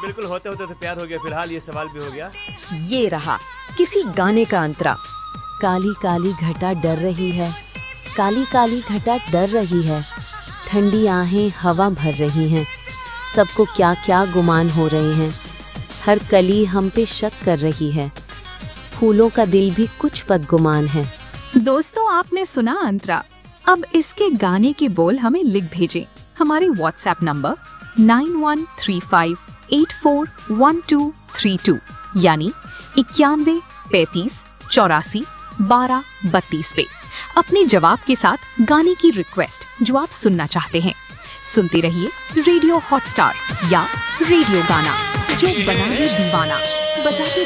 बिल्कुल, होते होते तो प्यार हो गया, फिलहाल ये सवाल भी हो गया। ये रहा किसी गाने का अंतरा। काली काली घटा डर रही है, काली काली घटा डर रही है, ठंडी आहें हवा भर रही हैं, सबको क्या क्या गुमान हो रहे हैं, हर कली हम पे शक कर रही है, फूलों का दिल भी कुछ बदगुमान है। दोस्तों, आपने सुना अंतरा। अब इसके गाने के बोल हमें लिख भेजें हमारे व्हाट्सएप नंबर 9135841232 यानी 91 35 84 12 32 पे अपने जवाब के साथ गाने की रिक्वेस्ट जो आप सुनना चाहते हैं। सुनते रहिए रेडियो हॉटस्टार या रेडियो गाना, जो बनाए दीवाना, बजाते